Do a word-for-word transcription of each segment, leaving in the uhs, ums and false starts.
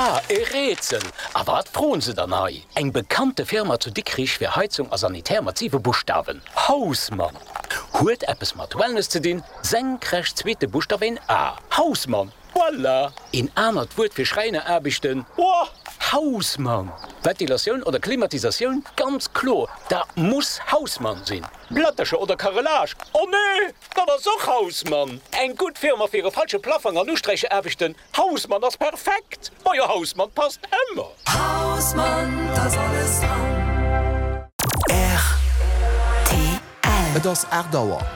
Ah, e Rätsel. Aber wat frohen se dann hai? Eng bekannte Firma zu Dickrich für Heizung a sanitärmassive Buchstaben. Hausmann. Huet Appes mat Wellness zu din, senkrecht zweite Buchstaben A. Hausmann. Voilà. In anert Wort für Schreine erbichten. Oh, Hausmann. Ventilation oder Klimatisation? Ganz klar. Da muss Hausmann sein. Blattersche oder Karrelage? Oh nee, da war so Hausmann. Ein gut Firma für ihre falsche Plaffer an Ustreiche erwischten. Hausmann, das ist perfekt. Euer Hausmann passt immer. Hausmann, das alles dran. R T L. Das Erdauer.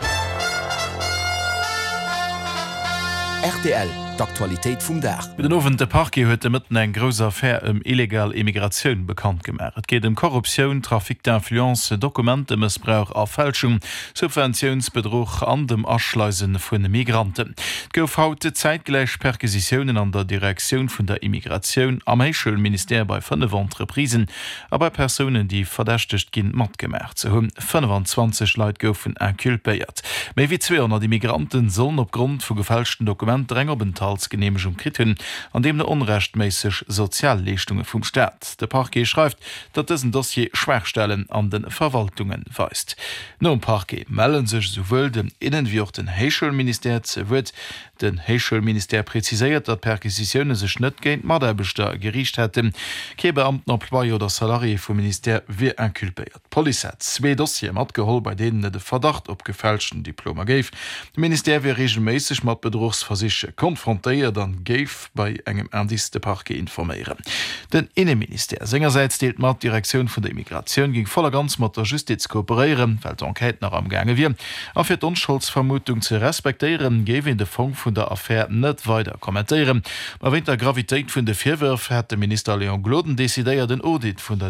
R T L. d'Aktualitéit vum Dach. Mit den Owen de Parke huet de mitten eng grosser Affaire um illegal Immigratioun bekannt gemer. Et geht um Korruption, Trafik d'Influence, Dokumentemissbrauch a Fälschung, Subventionsbedroch an dem Aschleisen vun de Migranten. Gouf haute zeitgleich Perquisitionen an der Direktion vun der Immigration am Heichschulminister bei fünf Entreprisen, a bei Personen, die verdächtigt ginn mat gemerkt. Ze hunn fünfundzwanzig Leiit goufen inculpéiert. Méi wie zweihundert Immigranten sollen opgrund vu gefälschten Dokumenten enger Genehmigung kriten, an dem der unrechtmäßig Sozialleistungen vom Staat. Der Parquet schreibt, dass diesen Dossier Schwachstellen an den Verwaltungen weist. No im Parquet melden sich sowohl dem Innen- wie auch den Heichschulminister wird. Den Heichschulminister präzisiert, dass Perquisitionen sich nicht gegen Maderbester gerichtet hätten. Kein Beamten, Employé oder Salarié vom Minister wie inculpiert. Police hat zwei Dossiers abgeholt, bei denen der Verdacht auf gefälschten Diploma gab. Das Minister wird regelmäßig mit Betrugsversicherungen konfrontiert, dann geif bei engem Indiste Parke informieren. Den Innenminister sengerseits deelt mat Direktion vun der Immigration ging voller ganz mat der Justiz kooperieren, weil d'Enquête nach am gange wie. A fir d'Unschuldsvermutung zu respektieren, gewe in de Fong vun der Affaire net weiter kommentieren. Ma wenn der Gravitéit vun de Vierwürf hat der Minister Leon Gloden desideiert den Audit vun der